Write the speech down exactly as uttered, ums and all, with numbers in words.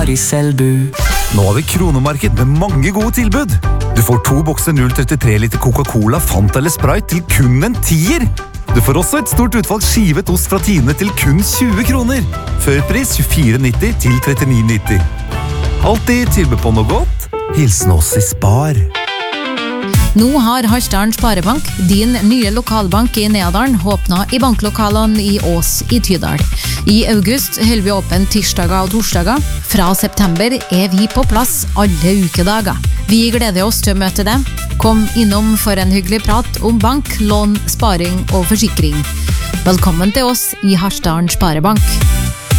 Spar i Selbu. Nå har vi kronemarked med mange gode tilbud. Du får to bokser null komma trettitre liter Coca-Cola, Fanta eller Sprite til kun en tier. Du får også et stort utvalg skivet ost fra Tine til kun tjue kroner. Førpris tjuefire nitti til trettini nitti. Alltid tilbud på noe godt. Hilsen oss i Spar. Nå har Harstad Sparebank, din nye lokalbank i Neadalen, åpnet i banklokalene i Ås i Tydal. I august holder vi åpen tirsdager og torsdager. Fra september er vi på plass alle ukedager. Vi gleder oss til å møte deg. Kom innom for en hyggelig prat om bank, lån, sparing og forsikring. Velkommen til oss i Harstad Sparebank.